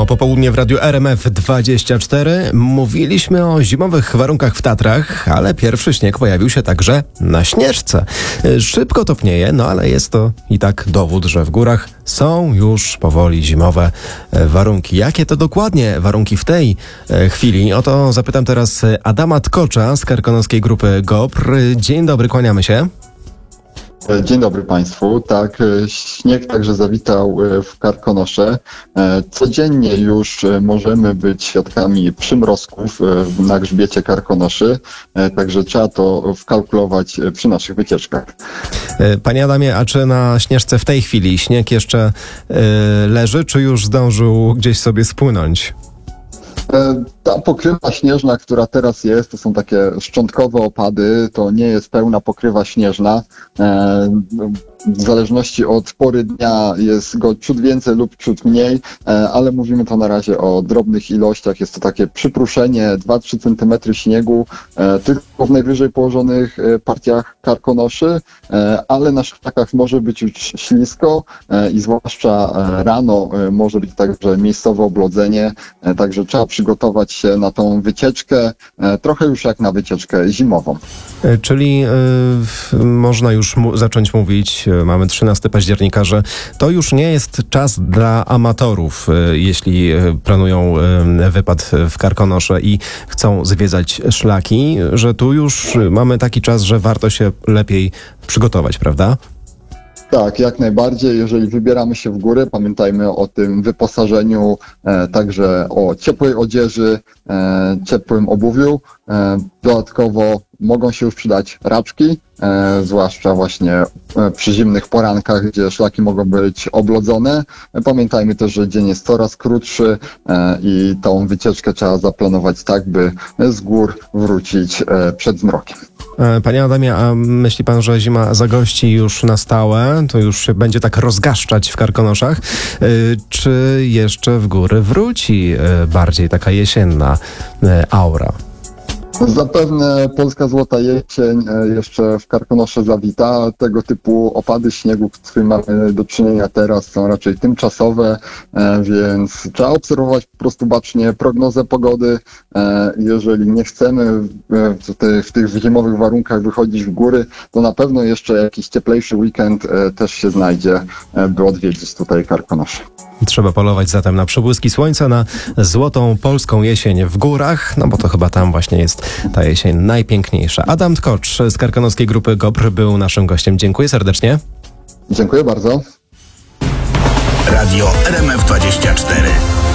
To popołudnie w radiu RMF24. Mówiliśmy o zimowych warunkach w Tatrach, ale pierwszy śnieg pojawił się także na Śnieżce. Szybko topnieje, no ale jest to i tak dowód, że w górach są już powoli zimowe warunki. Jakie to dokładnie warunki w tej chwili? O to zapytam teraz Adama Tkocza z karkonoskiej grupy GOPR. Dzień dobry, kłaniamy się. Dzień dobry Państwu. Tak, śnieg także zawitał w Karkonosze. Codziennie już możemy być świadkami przymrozków na grzbiecie Karkonoszy, także trzeba to wkalkulować przy naszych wycieczkach. Panie Adamie, a czy na Śnieżce w tej chwili śnieg jeszcze leży, czy już zdążył gdzieś sobie spłynąć? Ta pokrywa śnieżna, która teraz jest, to są takie szczątkowe opady, to nie jest pełna pokrywa śnieżna. W zależności od pory dnia jest go ciut więcej lub ciut mniej, ale mówimy to na razie o drobnych ilościach. Jest to takie przypruszenie 2-3 cm śniegu tylko w najwyżej położonych partiach Karkonoszy, ale na szlakach może być już ślisko i zwłaszcza rano może być także miejscowe oblodzenie, także trzeba przygotować się na tą wycieczkę, trochę już jak na wycieczkę zimową. Czyli można już zacząć mówić, mamy 13 października, że to już nie jest czas dla amatorów, jeśli planują wypad w Karkonosze i chcą zwiedzać szlaki, że tu już mamy taki czas, że warto się lepiej przygotować, prawda? Tak, jak najbardziej. Jeżeli wybieramy się w góry, pamiętajmy o tym wyposażeniu, także o ciepłej odzieży, ciepłym obuwiu. Dodatkowo mogą się już przydać raczki, zwłaszcza właśnie przy zimnych porankach, gdzie szlaki mogą być oblodzone. Pamiętajmy też, że dzień jest coraz krótszy i tą wycieczkę trzeba zaplanować tak, by z gór wrócić przed zmrokiem. Panie Adamie, a myśli pan, że zima zagości już na stałe? To już się będzie tak rozgaszczać w Karkonoszach? Czy jeszcze w góry wróci bardziej taka jesienna aura? Zapewne polska złota jesień jeszcze w Karkonosze zawita. Tego typu opady śniegu, z którymi mamy do czynienia teraz, są raczej tymczasowe, więc trzeba obserwować po prostu bacznie prognozę pogody. Jeżeli nie chcemy w tych zimowych warunkach wychodzić w góry, to na pewno jeszcze jakiś cieplejszy weekend też się znajdzie, by odwiedzić tutaj Karkonosze. Trzeba polować zatem na przebłyski słońca, na złotą polską jesień w górach, no bo to chyba tam właśnie jest ta jesień najpiękniejsza. Adam Tkocz z karkonoskiej grupy GOPR był naszym gościem. Dziękuję serdecznie. Dziękuję bardzo. Radio RMF24.